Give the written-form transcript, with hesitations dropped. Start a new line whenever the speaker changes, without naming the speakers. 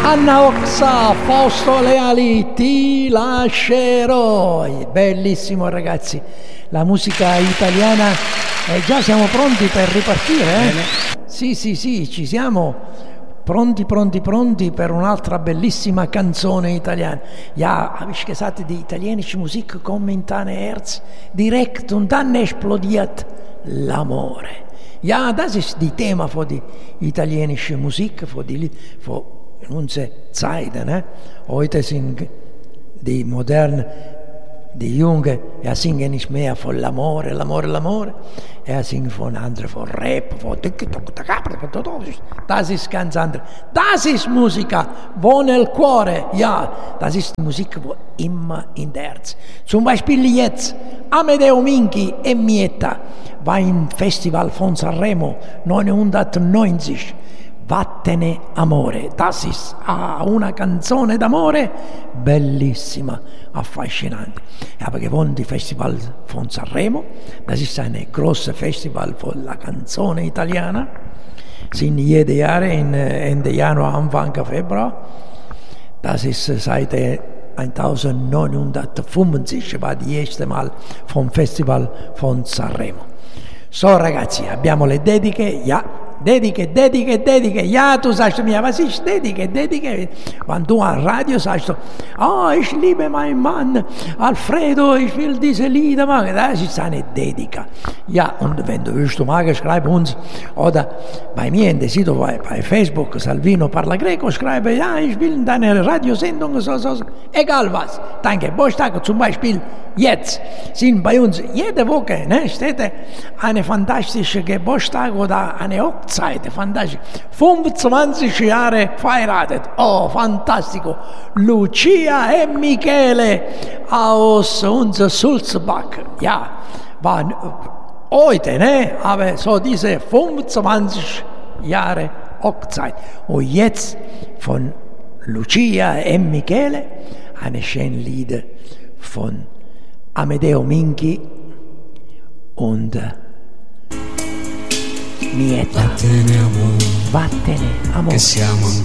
Anna Oxa, Fausto Leali, Ti lascerò. Bellissimo ragazzi, la musica italiana. Già siamo pronti per ripartire, Sì, ci siamo pronti per un'altra bellissima canzone italiana. Ja, habe ich gesagt, die italienische Musik kommt in dein Herz direkt und dann explodiert l'amore. Ja, das ist die Thema für die italienische Musik, für unsere Zeiten. Heute sind die modernen, die Jungen, singen nicht mehr von l'amore. Singen von anderen, von Rap, von das ist ganz anders. Das ist Musica, wo nel cuore. Ja, das ist Musik, wo immer in der Herz. Zum Beispiel jetzt, Amedeo Minchi e Mieta war im Festival von Sanremo 1990. Vattene amore, das ist una canzone d'amore bellissima, affascinante. Ich habe gewonnen die Festival von Sanremo, das ist ein großes Festival für la canzone italiana, sind jedes Jahr Ende Januar, Anfang Februar. Das ist seit 1975 war die erste Mal vom Festival von Sanremo. So ragazzi, abbiamo le dediche, Dediche. Ja, du sagst mir, was ist Dediche? Wenn du am Radio sagst, ich liebe meinen Mann, Alfredo, ich will diese Lieder machen, das ist eine Dedica. Ja, und wenn du willst, schreib uns, oder bei mir in der Sito, bei Facebook, Salvino Parla Greco, schreibe, ich will deine Radiosendung, so. Egal was. Danke. Geburtstag zum Beispiel jetzt sind bei uns jede Woche, steht eine fantastische Geburtstag oder eine Hochzeit, fantastisch. 25 Jahre verheiratet. Oh, fantastico. Lucia e Michele aus unser Sulzbach. Ja, waren heute, aber so diese 25 Jahre Hochzeit. Und jetzt von Lucia e Michele eine schöne Lieder von Amedeo Minchi und Mieta.
Vattene amore,
che siamo